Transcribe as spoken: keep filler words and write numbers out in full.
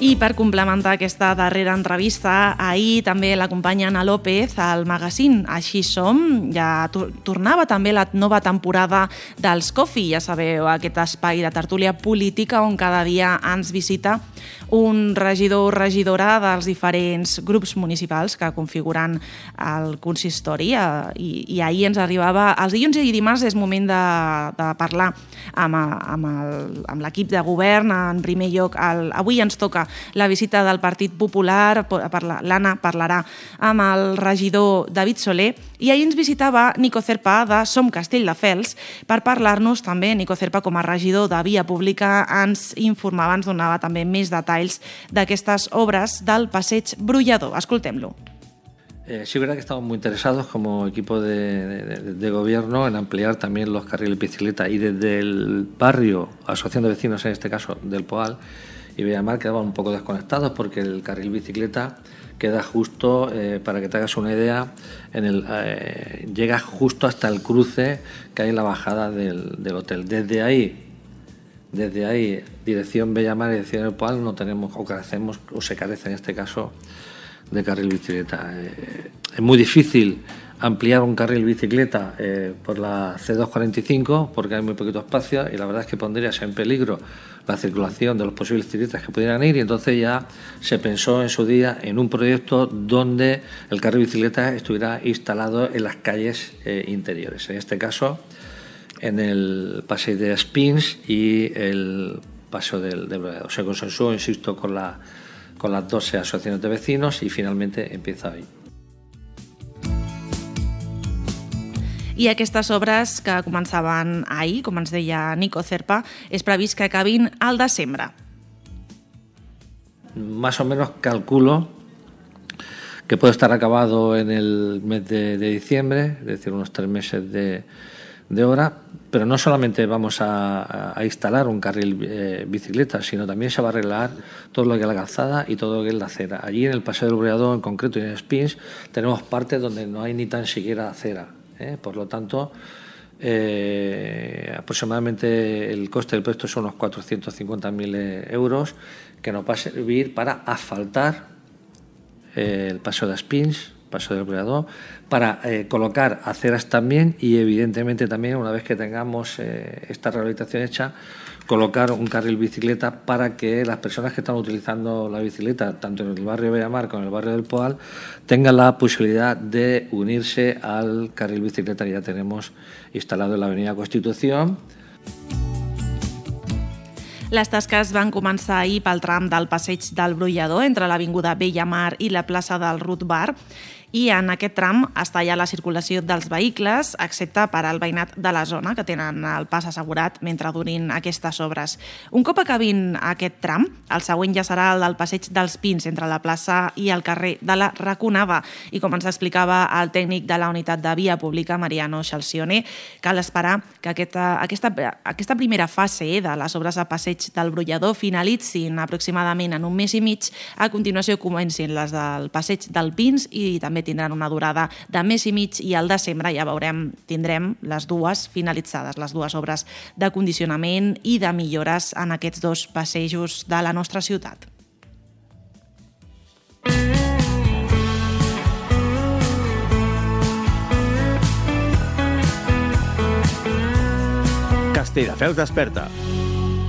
I per complementar aquesta darrera entrevista, ahir també l'acompanya Ana López al magazín Així som. Ja tornava també la nova temporada dels Coffee, ja sabeu, aquest espai de tertúlia política on cada dia ens visita un regidor o regidora dels diferents grups municipals que configuren el consistori. I, i ahir ens arribava, els dilluns i dimarts és moment de, de parlar amb, amb, el, amb l'equip de govern. En primer lloc, el, avui ens toca la visita del Partit Popular. L'Anna parlarà amb el regidor David Soler i ahir ens visitava Nico Zerpa de Som Castelldefels per parlar-nos també. Nico Zerpa, com a regidor de Via Pública, ens informava, ens donava també més detalls d'aquestas obras del Passeig Brollador. Escoltem-lo. Eh, sí, es verdad que estamos muy interesados como equipo de, de, de gobierno en ampliar también los carriles bicicleta, y desde el barrio, asociación de vecinos en este caso del Poal y Bellamar, quedaban un poco desconectados porque el carril bicicleta queda justo, eh, para que te hagas una idea, en el, eh, llega justo hasta el cruce que hay en la bajada del, del hotel. Desde ahí Desde ahí, dirección Bellamar y dirección El Poal, no tenemos, o carecemos, o se carece en este caso, de carril bicicleta. Eh, es muy difícil ampliar un carril bicicleta eh, por la C doscientos cuarenta y cinco porque hay muy poquito espacio y la verdad es que pondría en peligro la circulación de los posibles ciclistas que pudieran ir, y entonces ya se pensó en su día en un proyecto donde el carril bicicleta estuviera instalado en las calles eh, interiores. En este caso, en el paseo de Espins y el paseo del de Brollador. Se consensuó, insisto, con, la, con las doce asociaciones de vecinos y finalmente empieza hoy. I aquestes obres que començaven ahir, com ens deia Nico Zerpa, és previst que acabin al desembre. Más o menos calculo que puede estar acabado en el mes de, de diciembre, es decir, unos tres meses de, de obra, pero no solamente vamos a, a instalar un carril eh, bicicleta, sino también se va a arreglar todo lo que es la calzada y todo lo que es la acera. Allí en el Paseo del Brollador, en concreto, y en Espins, tenemos partes donde no hay ni tan siquiera acera. ¿eh? Por lo tanto, eh, aproximadamente el coste del proyecto son unos cuatrocientos cincuenta mil euros, que nos va a servir para asfaltar eh, el Paseo de Espins, Paseo del Brollador, para eh, colocar aceras también, y evidentemente también, una vez que tengamos eh, esta rehabilitación hecha, colocar un carril bicicleta para que las personas que están utilizando la bicicleta, tanto en el barrio de Bellamar como en el barrio del Poal, tengan la posibilidad de unirse al carril bicicleta que ya tenemos instalado en la avenida Constitución. Les tasques van començar ahir pel tram del Passeig del Brollador entre l'Avinguda Bellamar i la plaça del Ruth Bar, i en aquest tram està ja la circulació dels vehicles, excepte per al veïnat de la zona, que tenen el pas assegurat mentre durin aquestes obres. Un cop acabin aquest tram, el següent ja serà el del Passeig dels Pins, entre la plaça i el carrer de la Raconada. I com ens explicava el tècnic de la unitat de Via Pública, Mariano Chalcione, cal esperar que aquesta, aquesta, aquesta primera fase de les obres de Passeig del Brollador finalitzin aproximadament en un mes i mig. A continuació comencin les del Passeig del Pins i també tindran una durada de mes i mig, i al desembre ja veurem, tindrem les dues finalitzades, les dues obres de condicionament i de millores en aquests dos passejos de la nostra ciutat. Castelldefels desperta.